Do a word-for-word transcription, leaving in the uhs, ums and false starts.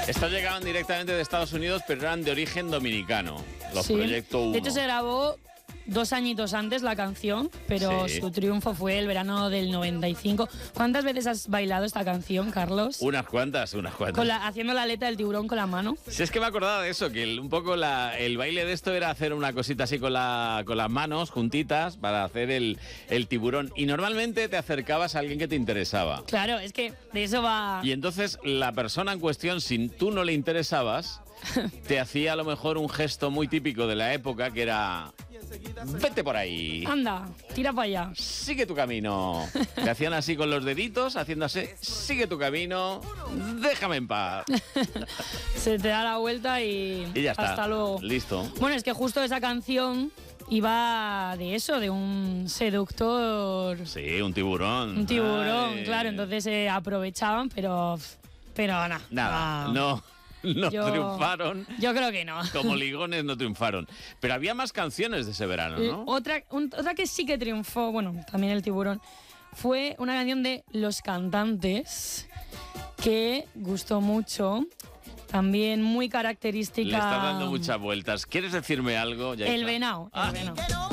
Estos llegaban directamente de Estados Unidos, pero eran de origen dominicano. Los Sí. Proyecto uno. De hecho, se grabó dos añitos antes la canción, pero Sí. su triunfo fue el verano del noventa y cinco. ¿Cuántas veces has bailado esta canción, Carlos? Unas cuantas, unas cuantas. Con la, haciendo la aleta del tiburón con la mano. Si es que me acordaba de eso, que el- un poco la- el baile de esto era hacer una cosita así con, la, con las manos juntitas para hacer el, el tiburón. Y normalmente te acercabas a alguien que te interesaba. Claro, es que de eso va... Y entonces la persona en cuestión, si tú no le interesabas, te hacía a lo mejor un gesto muy típico de la época que era... Vete por ahí. Anda, tira para allá. Sigue tu camino. Te hacían así con los deditos, haciendo así, sigue tu camino, déjame en paz. Se te da la vuelta y, Y ya está. hasta luego. Listo. Bueno, es que justo esa canción iba de eso, de un seductor, Sí, un tiburón. un tiburón, Ay. claro, entonces se aprovechaban, pero pero nada. Nada, no, no Yo- triunfaron. Yo creo que no. Como ligones no triunfaron. Pero había más canciones de ese verano, ¿no? Otra, un- otra que sí que triunfó, bueno, también el tiburón, fue una canción de Los Cantantes que gustó mucho. También muy característica. Le estás dando muchas vueltas. ¿Quieres decirme algo? Yaisa? El venao, el Ah. venao.